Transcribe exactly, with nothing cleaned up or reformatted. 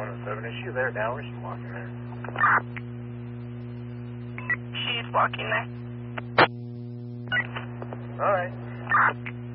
one oh seven. Is she there now or is she walking there? She's walking there. All right.